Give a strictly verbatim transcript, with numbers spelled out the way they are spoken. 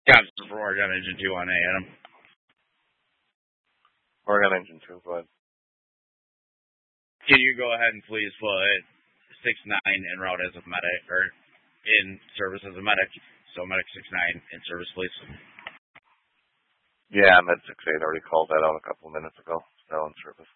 Captain for Oregon Engine two on A, Adam. Oregon Engine two, go ahead. Can you go ahead and please put six nine en route as a medic, or in service as a medic? So medic six nine in service, please. Yeah, Med six eight already called that out a couple of minutes ago. Still in service.